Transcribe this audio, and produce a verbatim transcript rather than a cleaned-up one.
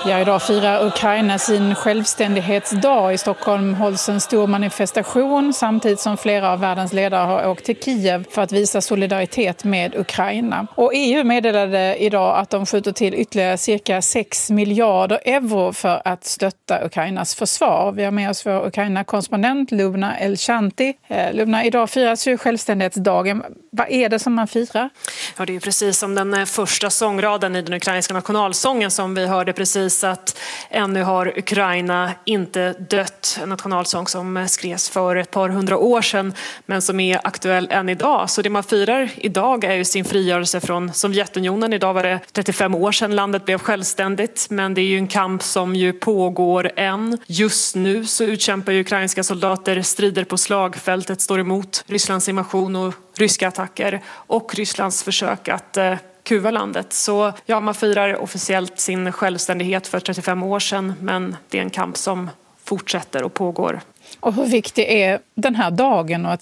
Ja, idag firar Ukraina sin självständighetsdag. I Stockholm hålls en stor manifestation samtidigt som flera av världens ledare har åkt till Kiev för att visa solidaritet med Ukraina. Och E U meddelade idag att de skjuter till ytterligare cirka sex miljarder euro för att stötta Ukrainas försvar. Vi har med oss vår Ukraina-korrespondent Lubna Elshanti. Lubna, idag firas ju självständighetsdagen. Vad är det som man firar? Ja, det är precis som den första sångraden i den ukrainska nationalsången som vi hörde precis, att ännu har Ukraina inte dött. En nationalsång som skrevs för ett par hundra år sedan men som är aktuell än idag. Så det man firar idag är ju sin frigörelse från Sovjetunionen. Idag var det trettiofem år sedan landet blev självständigt, men det är ju en kamp som ju pågår än. Just nu så utkämpar ju ukrainska soldater strider på slagfältet, står emot Rysslands invasion och ryska attacker och Rysslands försök att eh, kuva landet. Så ja, man firar officiellt sin självständighet för trettiofem år sedan, men det är en kamp som fortsätter och pågår. Och hur viktig är den här dagen och att